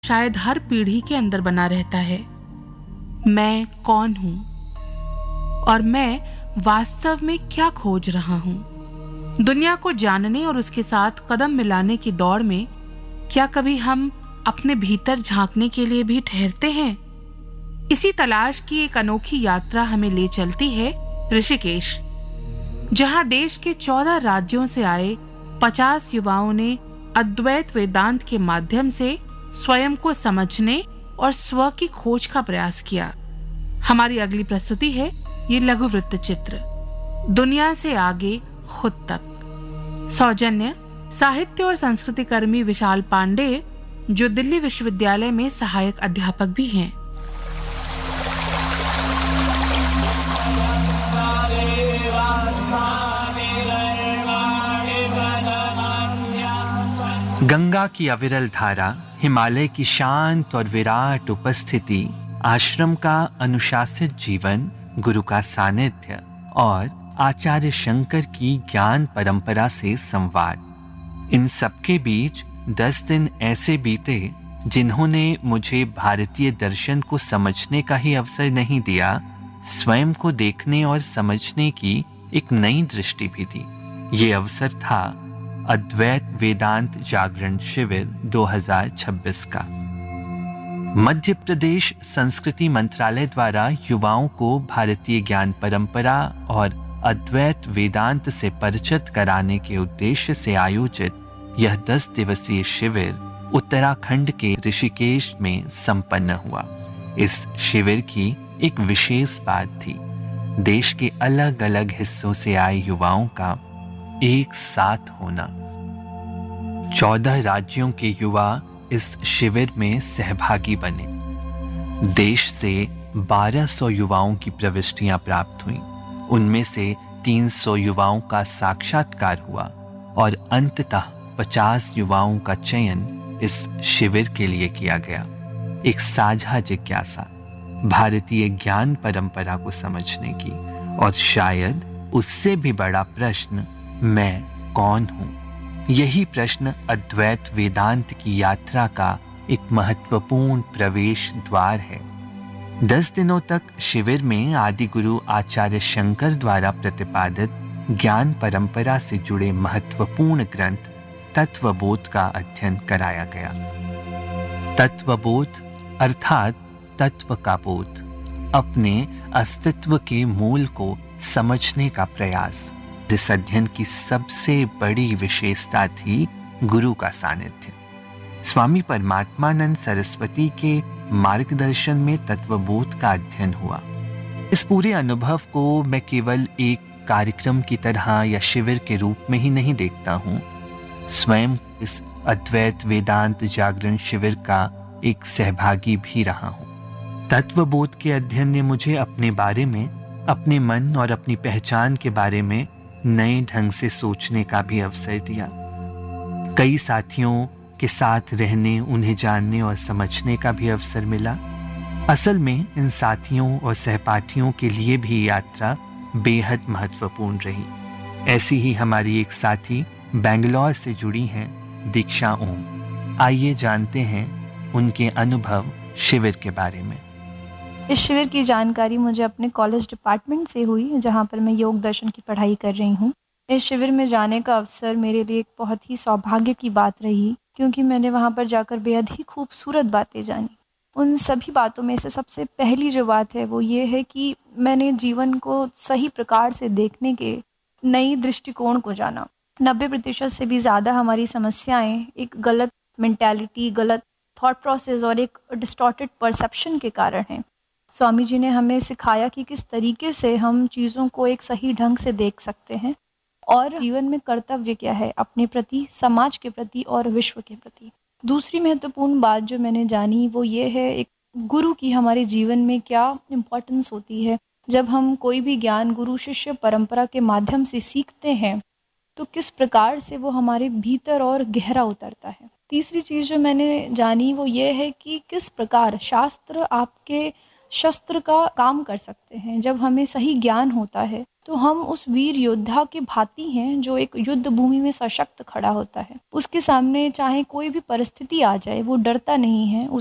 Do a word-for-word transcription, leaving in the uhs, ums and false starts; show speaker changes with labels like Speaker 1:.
Speaker 1: शायद हर पीढ़ी के अंदर बना रहता है। मैं कौन हूं और मैं वास्तव में क्या खोज रहा हूं। दुनिया को जानने और उसके साथ कदम मिलाने की दौड़ में क्या कभी हम अपने भीतर झांकने के लिए भी ठहरते हैं? इसी तलाश की एक अनोखी यात्रा हमें ले चलती है ऋषिकेश, जहां देश के चौदह राज्यों से आए पचास युवाओं ने अद्वैत वेदांत के माध्यम से स्वयं को समझने और स्व की खोज का प्रयास किया। हमारी अगली प्रस्तुति है ये लघु वृत्त चित्र, दुनिया से आगे खुद तक। सौजन्य साहित्य और संस्कृति कर्मी विशाल पांडे, जो दिल्ली विश्वविद्यालय में सहायक अध्यापक भी हैं।
Speaker 2: गंगा की अविरल धारा, हिमालय की शांत और विराट उपस्थिति, आश्रम का अनुशासित जीवन, गुरु का सानिध्य और आचार्य शंकर की ज्ञान परंपरा से संवाद। इन सबके बीच दस दिन ऐसे बीते जिन्होंने मुझे भारतीय दर्शन को समझने का ही अवसर नहीं दिया, स्वयं को देखने और समझने की एक नई दृष्टि भी दी। ये अवसर था अद्वैत वेदांत जागरण शिविर दो हज़ार छब्बीस का। मध्य प्रदेश संस्कृति मंत्रालय द्वारा युवाओं को भारतीय ज्ञान परंपरा और अद्वैत वेदांत से परिचित कराने के उद्देश्य से आयोजित यह दस दिवसीय शिविर उत्तराखंड के ऋषिकेश में संपन्न हुआ। इस शिविर की एक विशेष बात थी, देश के अलग अलग हिस्सों से आए युवाओं का एक साथ होना। चौदह राज्यों के युवा इस शिविर में सहभागी बने। देश से बारह सौ युवाओं की प्रविष्टियां प्राप्त हुईं। उनमें से तीन सौ युवाओं का साक्षात्कार हुआ और अंततः पचास युवाओं का चयन इस शिविर के लिए किया गया। एक साझा जिज्ञासा, भारतीय ज्ञान परंपरा को समझने की, और शायद उससे भी बड़ा प्रश्न, मैं कौन हूं? यही प्रश्न अद्वैत वेदांत की यात्रा का एक महत्वपूर्ण प्रवेश द्वार है। दस दिनों तक शिविर में आदि गुरु आचार्य शंकर द्वारा प्रतिपादित ज्ञान परंपरा से जुड़े महत्वपूर्ण ग्रंथ तत्वबोध का अध्ययन कराया गया। तत्वबोध अर्थात तत्व का बोध, अपने अस्तित्व के मूल को समझने का प्रयास। इस अध्ययन की सबसे बड़ी विशेषता थी गुरु का सानिध्य। स्वामी परमात्मानंद सरस्वती के मार्गदर्शन में तत्वबोध का अध्ययन हुआ। इस पूरे अनुभव को मैं केवल एक कार्यक्रम की तरह या शिविर के रूप में ही नहीं देखता हूँ। स्वयं इस अद्वैत वेदांत जागरण शिविर का एक सहभागी भी रहा हूँ। तत्वबोध के अध्ययन ने मुझे अपने बारे में, अपने मन और अपनी पहचान के बारे में नए ढंग से सोचने का भी अवसर दिया। कई साथियों के साथ रहने, उन्हें जानने और समझने का भी अवसर मिला। असल में इन साथियों और सहपाठियों के लिए भी यात्रा बेहद महत्वपूर्ण रही। ऐसी ही हमारी एक साथी बेंगलौर से जुड़ी हैं, दीक्षा ओम। आइए जानते हैं उनके अनुभव शिविर के बारे में।
Speaker 3: इस शिविर की जानकारी मुझे अपने कॉलेज डिपार्टमेंट से हुई, जहां पर मैं योग दर्शन की पढ़ाई कर रही हूं। इस शिविर में जाने का अवसर मेरे लिए एक बहुत ही सौभाग्य की बात रही, क्योंकि मैंने वहां पर जाकर बेहद ही खूबसूरत बातें जानी। उन सभी बातों में से सबसे पहली जो बात है वो ये है कि मैंने जीवन को सही प्रकार से देखने के नई दृष्टिकोण को जाना। नब्बे प्रतिशत से भी ज़्यादा हमारी समस्याएं एक गलत मेंटालिटी, गलत थॉट प्रोसेस और एक डिस्टॉर्टेड परसेप्शन के कारण हैं। स्वामी जी ने हमें सिखाया कि किस तरीके से हम चीज़ों को एक सही ढंग से देख सकते हैं और जीवन में कर्तव्य क्या है अपने प्रति, समाज के प्रति और विश्व के प्रति। दूसरी महत्वपूर्ण बात जो मैंने जानी वो ये है, एक गुरु की हमारे जीवन में क्या इम्पोर्टेंस होती है। जब हम कोई भी ज्ञान गुरु शिष्य परंपरा के माध्यम से सीखते हैं तो किस प्रकार से वो हमारे भीतर और गहरा उतरता है। तीसरी चीज़ जो मैंने जानी वो ये है कि किस प्रकार शास्त्र आपके शस्त्र का काम कर सकते हैं। जब हमें सही ज्ञान होता है तो हम उस वीर योद्धा के भांति हैं जो एक युद्ध भूमि में सशक्त खड़ा होता है। उसके सामने चाहे कोई भी परिस्थिति आ जाए वो डरता नहीं है,